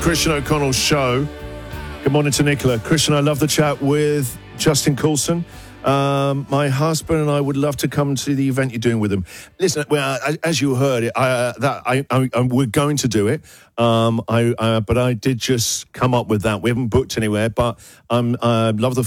Christian O'Connell show. Good morning to Nicola. Christian, I love the chat with Justin Coulson. My husband and I would love to come to the event you're doing with him. Listen, well, as you heard, we're going to do it. But I did just come up with that. We haven't booked anywhere, but I love the